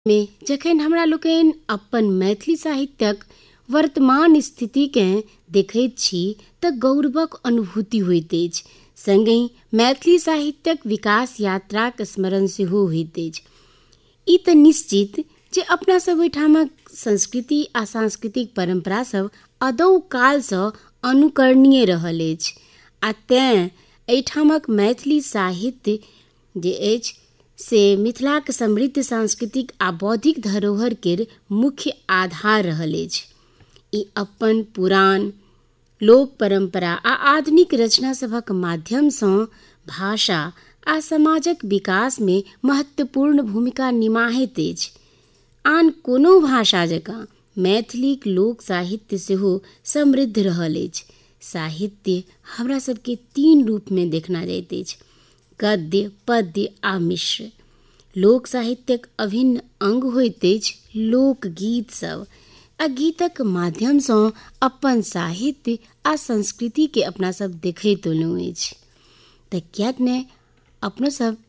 में जखन हमरा लोकनि अपन मैथिली साहित्यक वर्तमान स्थितिकेँ देखैत छी तऽ गौरवक अनुभूति होइत अछि। संगहि मैथिली साहित्यक विकास यात्राक स्मरण सेहो होइत अछि। ई तऽ निश्चित जे अपना सब ओहिठामक संस्कृति आ सांस्कृतिक परंपरा सब अदौ कालसँ अनुकरणीय रहल अछि आ तेँ एहिठामक मैथिली साहित्य जे अछि से मिथिलाक समृद्ध सांस्कृतिक आ बौद्धिक धरोहर केर मुख्य आधार रहल अछि। ई अपन पुराण लोक परंपरा आ आधुनिक रचना सभक माध्यमसँ भाषा आ समाजक विकासमे महत्वपूर्ण भूमिका निमाहैत अछि। आन कोनो भाषा जकाँ मैथिलीक लोक साहित्य सेहो समृद्ध रहल अछि। साहित्य हमरा सबके 3 रूपमे देखना जाइत अछि: गद्य, पद्य आ मिश्र। लोक साहित्यक अभिन्न अंग होइत अछि लोकगीत सब आ गीतक माध्यमसँ अपन साहित्य आ संस्कृतिके अपना सब देखैत एलहुँ अछि। तऽ किएक ने अपनो सब